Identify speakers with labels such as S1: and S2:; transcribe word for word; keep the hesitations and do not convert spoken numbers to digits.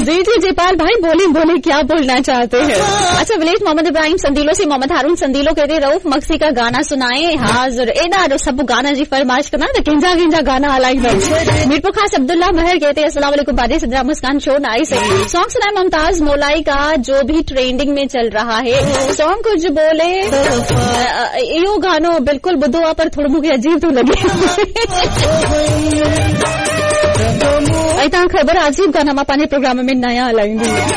S1: जी जी जयपाल भाई बोले बोले क्या बोलना चाहते हैं। अच्छा विलेज मोहम्मद इब्राहिम संदीलो से मोहम्मद हारून संदीलो कहते रऊफ मक्सी का गाना सुनाए। हाँ जरूर एदा सब गाना जी फरमाइश करना तो किंजा किंजा गाना हलाई मीरपुर खास अब्दुल्ला महर कहते हैं अस्सलाम वालेकुम बादी सदरा मुस्कान शो नाइस है। सॉन्ग सुनाए मुमताज मोलाई का जो भी ट्रेंडिंग में चल रहा है। सॉन्ग कुछ बोले यो गानो बिल्कुल बुधवा पर थोड़ा मुझे अजीब तो लगे। खबर अजीब गाना पाने प्रोग्राम में नया हलाईंदी।